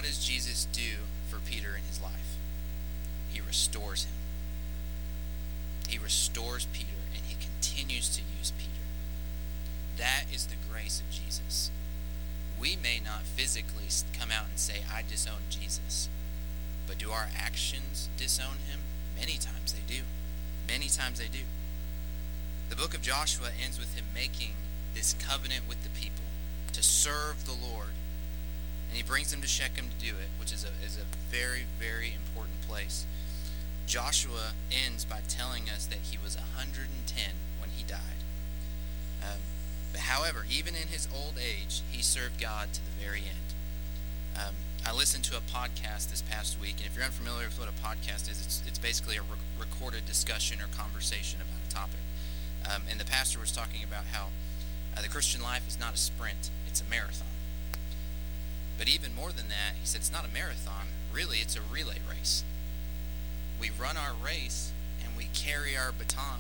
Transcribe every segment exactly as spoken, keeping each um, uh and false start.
does Jesus do for Peter in his life? He restores him. He restores Peter, and he continues to use Peter. That is the grace of Jesus. We may not physically come out and say, I disown Jesus. But do our actions disown him? Many times they do. Many times they do. The book of Joshua ends with him making this covenant with the people to serve the Lord. And he brings them to Shechem to do it, which is a, is a very, very important place. Joshua ends by telling us that he was one hundred ten when he died. Um, but however, even in his old age, he served God to the very end. Um, I listened to a podcast this past week, and if you're unfamiliar with what a podcast is, it's, it's basically a re- recorded discussion or conversation about a topic. Um, and the pastor was talking about how uh, the Christian life is not a sprint, it's a marathon. But even more than that, he said it's not a marathon, really it's a relay race. We run our race and we carry our baton,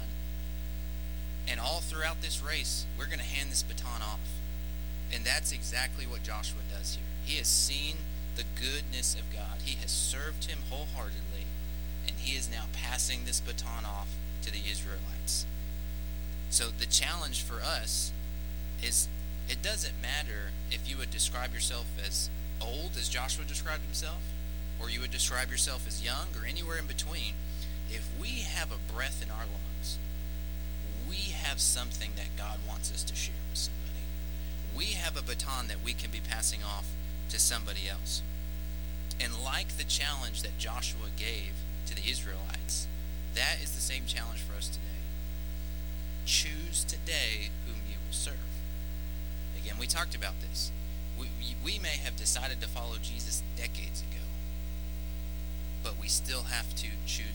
and all throughout this race, we're going to hand this baton off. And that's exactly what Joshua does here. He has seen the goodness of God. He has served him wholeheartedly, and he is now passing this baton off to the Israelites. So the challenge for us is, it doesn't matter if you would describe yourself as old, as Joshua described himself, or you would describe yourself as young, or anywhere in between. If we have a breath in our lungs, we have something that God wants us to share with somebody. We have a baton that we can be passing off to somebody else. And like the challenge that Joshua gave to the Israelites, that is the same challenge for us today. Choose today whom you will serve. Again, we talked about this. We, we may have decided to follow Jesus decades ago, but we still have to choose